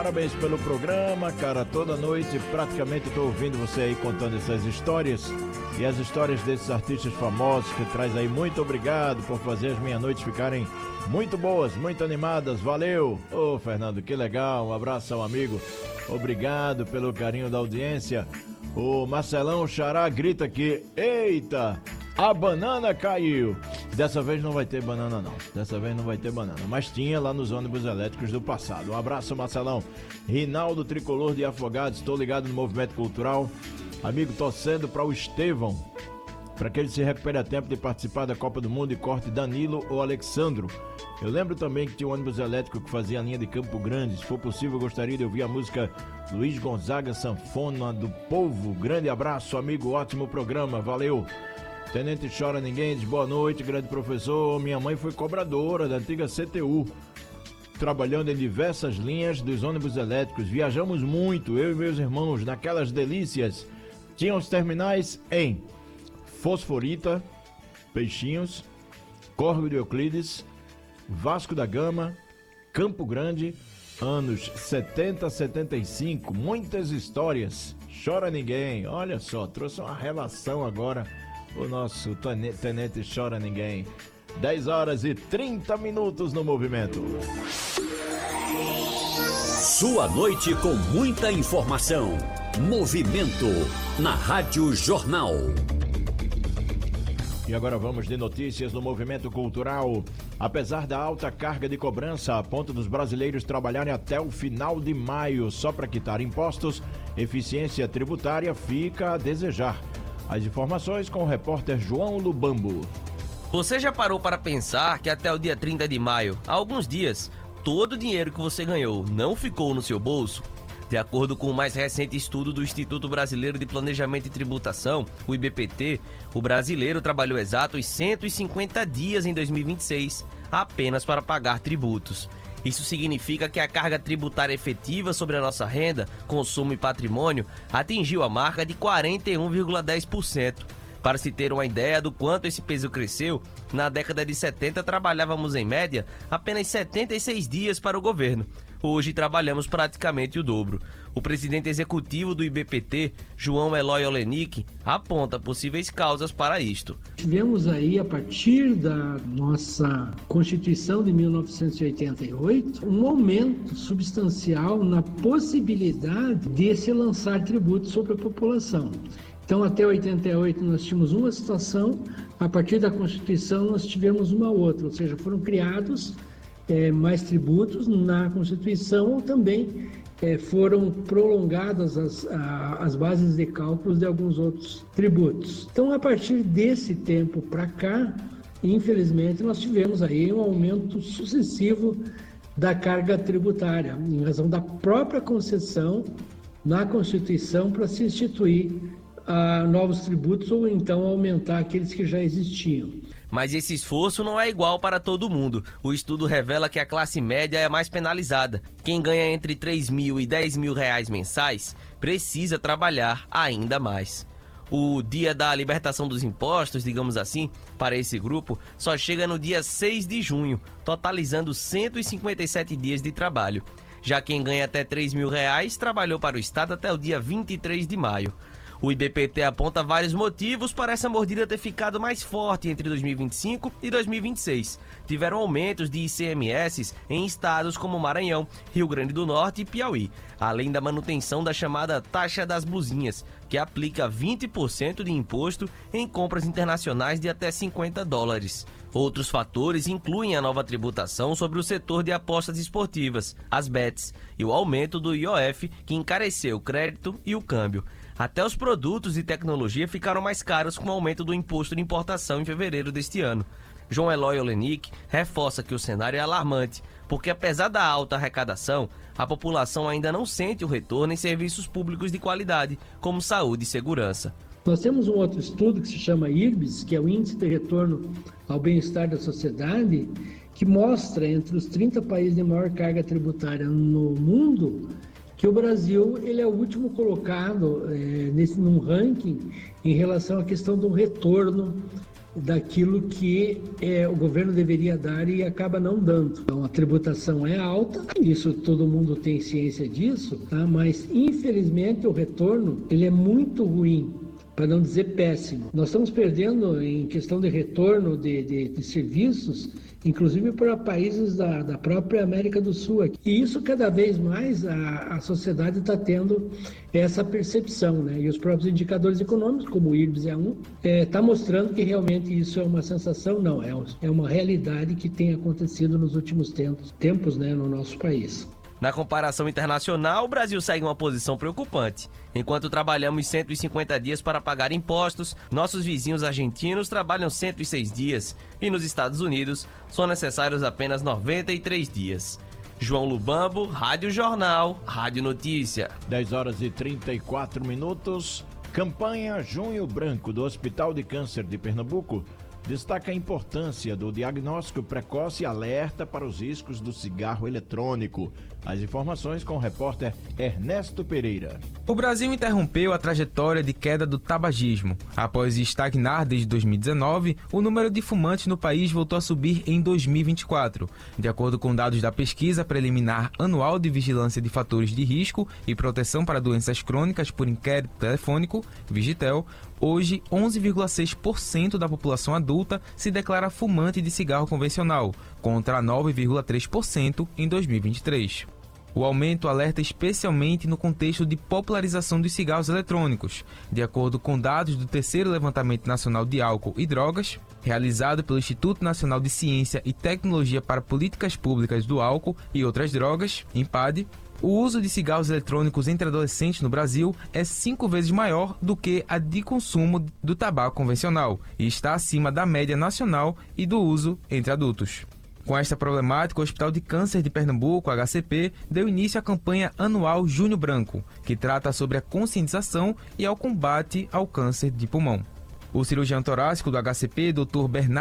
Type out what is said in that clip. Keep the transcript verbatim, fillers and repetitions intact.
Parabéns pelo programa, cara. Toda noite praticamente estou ouvindo você aí contando essas histórias e as histórias desses artistas famosos que traz aí. Muito obrigado por fazer as minhas noites ficarem muito boas, muito animadas. Valeu! Ô, Fernando, que legal. Um abraço ao amigo. Obrigado pelo carinho da audiência. O Marcelão Xará grita aqui: eita, a banana caiu. Dessa vez não vai ter banana não, dessa vez não vai ter banana, mas tinha lá nos ônibus elétricos do passado. Um abraço, Marcelão. Rinaldo Tricolor de Afogados, estou ligado no movimento cultural. Amigo, torcendo para o Estevão, para que ele se recupere a tempo de participar da Copa do Mundo e corte Danilo ou Alexandro. Eu lembro também que tinha um ônibus elétrico que fazia a linha de Campo Grande. Se for possível, eu gostaria de ouvir a música Luiz Gonzaga, Sanfona do Povo. Grande abraço, amigo, ótimo programa, valeu. Tenente Chora Ninguém diz: boa noite, grande professor. Minha mãe foi cobradora da antiga C T U, trabalhando em diversas linhas dos ônibus elétricos. Viajamos muito, eu e meus irmãos, naquelas delícias. Tinham os terminais em Fosforita, Peixinhos, Córrego de Euclides, Vasco da Gama, Campo Grande, anos setenta, setenta e cinco. Muitas histórias. Chora Ninguém, olha só, trouxe uma relação agora. O nosso Tenente Chora Ninguém. dez horas e trinta minutos no movimento. Sua noite com muita informação. Movimento na Rádio Jornal. E agora vamos de notícias no movimento cultural. Apesar da alta carga de cobrança, a ponto dos brasileiros trabalharem até o final de maio só para quitar impostos, eficiência tributária fica a desejar. As informações com o repórter João Lubambo. Você já parou para pensar que até o dia trinta de maio, há alguns dias, todo o dinheiro que você ganhou não ficou no seu bolso? De acordo com o mais recente estudo do Instituto Brasileiro de Planejamento e Tributação, o I B P T, o brasileiro trabalhou exatos cento e cinquenta dias em dois mil e vinte e seis, apenas para pagar tributos. Isso significa que a carga tributária efetiva sobre a nossa renda, consumo e patrimônio atingiu a marca de quarenta e um vírgula dez por cento. Para se ter uma ideia do quanto esse peso cresceu, na década de setenta trabalhávamos em média apenas setenta e seis dias para o governo. Hoje trabalhamos praticamente o dobro. O presidente executivo do I B P T, João Eloy Olenick, aponta possíveis causas para isto. Tivemos aí, a partir da nossa Constituição de mil novecentos e oitenta e oito, um aumento substancial na possibilidade de se lançar tributos sobre a população. Então, até oitenta e oito nós tínhamos uma situação, a partir da Constituição nós tivemos uma outra, ou seja, foram criados é, mais tributos na Constituição, ou também é, foram prolongadas as, a, as bases de cálculos de alguns outros tributos. Então, a partir desse tempo para cá, infelizmente, nós tivemos aí um aumento sucessivo da carga tributária, em razão da própria concessão na Constituição para se instituir a novos tributos ou então aumentar aqueles que já existiam. Mas esse esforço não é igual para todo mundo. O estudo revela que a classe média é a mais penalizada. Quem ganha entre três mil e dez mil reais mensais precisa trabalhar ainda mais. O dia da libertação dos impostos, digamos assim, para esse grupo, só chega no dia seis de junho, totalizando cento e cinquenta e sete dias de trabalho. Já quem ganha até três mil reais trabalhou para o Estado até o dia vinte e três de maio. O I B P T aponta vários motivos para essa mordida ter ficado mais forte entre dois mil e vinte e cinco e dois mil e vinte e seis. Tiveram aumentos de I C M S em estados como Maranhão, Rio Grande do Norte e Piauí, além da manutenção da chamada taxa das blusinhas, que aplica vinte por cento de imposto em compras internacionais de até cinquenta dólares. Outros fatores incluem a nova tributação sobre o setor de apostas esportivas, as bets, e o aumento do I O F, que encareceu o crédito e o câmbio. Até os produtos e tecnologia ficaram mais caros com o aumento do imposto de importação em fevereiro deste ano. João Eloy Olenick reforça que o cenário é alarmante, porque apesar da alta arrecadação, a população ainda não sente o retorno em serviços públicos de qualidade, como saúde e segurança. Nós temos um outro estudo que se chama I R B S, que é o Índice de Retorno ao Bem-Estar da Sociedade, que mostra entre os trinta países de maior carga tributária no mundo, que o Brasil ele é o último colocado é, nesse, num ranking em relação à questão do retorno daquilo que é, o governo deveria dar e acaba não dando. Então a tributação é alta, isso todo mundo tem ciência disso, tá? Mas infelizmente o retorno ele é muito ruim, para não dizer péssimo. Nós estamos perdendo em questão de retorno de, de, de serviços, inclusive para países da, da própria América do Sul. E isso cada vez mais a, a sociedade está tendo essa percepção, né? E os próprios indicadores econômicos, como o I R B S é um, está é, mostrando que realmente isso é uma sensação, não, é, é uma realidade que tem acontecido nos últimos tempos, tempos né, no nosso país. Na comparação internacional, o Brasil segue uma posição preocupante. Enquanto trabalhamos cento e cinquenta dias para pagar impostos, nossos vizinhos argentinos trabalham cento e seis dias e nos Estados Unidos são necessários apenas noventa e três dias. João Lubambo, Rádio Jornal, Rádio Notícia. dez horas e trinta e quatro minutos. Campanha Junho Branco do Hospital de Câncer de Pernambuco destaca a importância do diagnóstico precoce e alerta para os riscos do cigarro eletrônico. As informações com o repórter Ernesto Pereira. O Brasil interrompeu a trajetória de queda do tabagismo. Após estagnar desde dois mil e dezenove, o número de fumantes no país voltou a subir em dois mil e vinte e quatro. De acordo com dados da Pesquisa Preliminar Anual de Vigilância de Fatores de Risco e Proteção para Doenças Crônicas por Inquérito Telefônico, Vigitel, hoje onze vírgula seis por cento da população adulta se declara fumante de cigarro convencional, contra nove vírgula três por cento em dois mil e vinte e três. O aumento alerta especialmente no contexto de popularização dos cigarros eletrônicos. De acordo com dados do terceiro Levantamento Nacional de Álcool e Drogas, realizado pelo Instituto Nacional de Ciência e Tecnologia para Políticas Públicas do Álcool e Outras Drogas, INPAD, o uso de cigarros eletrônicos entre adolescentes no Brasil é cinco vezes maior do que a de consumo do tabaco convencional e está acima da média nacional e do uso entre adultos. Com esta problemática, o Hospital de Câncer de Pernambuco, H C P, deu início à campanha anual Junho Branco, que trata sobre a conscientização e ao combate ao câncer de pulmão. O cirurgião torácico do H C P, doutor Bernardo